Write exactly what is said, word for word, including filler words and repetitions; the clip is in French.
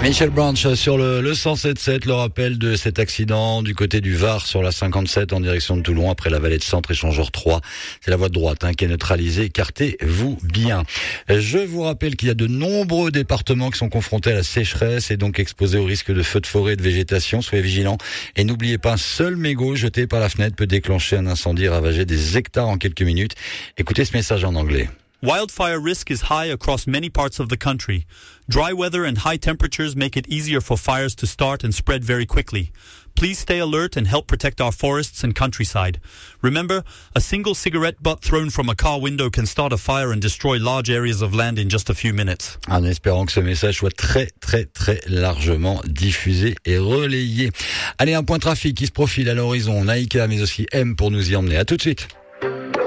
Michel Branch sur le, le cent sept sept, le rappel de cet accident du côté du Var sur la cinquante-sept en direction de Toulon après la vallée de Centre échangeur trois. C'est la voie de droite hein, qui est neutralisée. Écartez-vous bien. Je vous rappelle qu'il y a de nombreux départements qui sont confrontés à la sécheresse et donc exposés au risque de feux de forêt et de végétation. Soyez vigilants et n'oubliez pas, un seul mégot jeté par la fenêtre peut déclencher un incendie et ravager des hectares en quelques minutes. Écoutez ce message en anglais. Wildfire risk is high across many parts of the country. Dry weather and high temperatures make it easier for fires to start and spread very quickly. Please stay alert and help protect our forests and countryside. Remember, a single cigarette butt thrown from a car window can start a fire and destroy large areas of land in just a few minutes. En espérant que ce message soit très très très largement diffusé et relayé. Allez, un point trafic qui se profile à l'horizon. Naïka mais aussi M pour nous y emmener. À tout de suite.